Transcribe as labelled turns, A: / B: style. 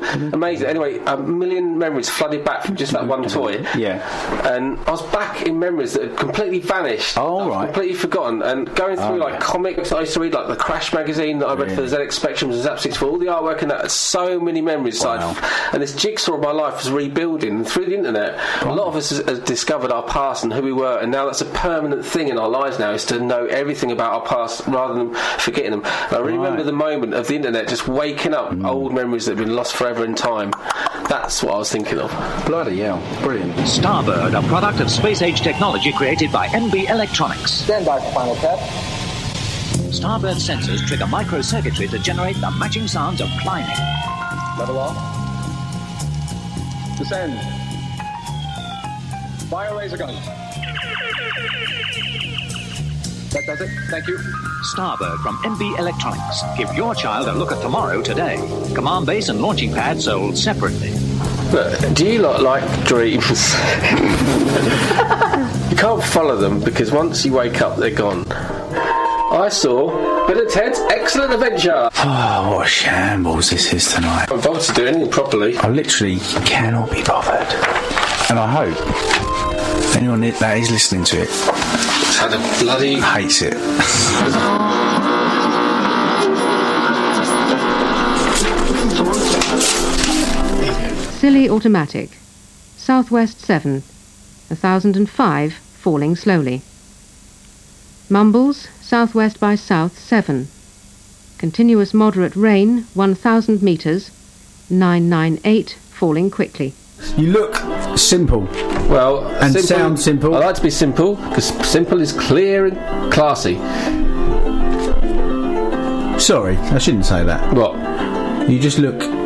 A: Amazing. Anyway, a million memories flooded back from just that one toy.
B: Yeah.
A: And I was back in memories that had completely vanished.
B: Oh, right.
A: Completely forgotten. And going through comics I used to read, like the Crash magazine that I read for the ZX Spectrum was absolutely full. All the artwork and that had so many memories.
B: Wow.
A: And this jigsaw of my life was rebuilding through the internet. A lot of us has discovered our past and who we were, and now that's a permanent thing in our lives now, is to know everything about our past rather than forgetting them. And I really remember the moment of the internet just waking up old memories that have been lost forever in time. That's what I was thinking of.
B: Bloody hell. Brilliant.
C: Starbird, a product of space-age technology created by NB Electronics.
D: Stand by for final test.
C: Starbird sensors trigger microcircuitry to generate the matching sounds of climbing.
D: Level off. Descend. Fire laser gun. That does it. Thank you.
C: Starbird from NB Electronics. Give your child a look at tomorrow today. Command base and launching pad sold separately.
A: But do you lot like dreams? You can't follow them because once you wake up, they're gone. I saw Bill and Ted's Excellent Adventure.
B: Oh, what a shambles this is tonight.
A: I'm bothered to do anything properly.
B: I literally cannot be bothered. And I hope anyone that is listening to it
A: had a bloody...
B: hates it.
E: Scilly Automatic. Southwest 7. 1005, falling slowly. Mumbles, southwest by south 7. Continuous moderate rain, 1,000 metres. 998, falling quickly.
B: You look simple.
A: Well,
B: and sound simple.
A: I like to be simple because simple is clear and classy.
B: Sorry, I shouldn't say that.
A: What?
B: You just look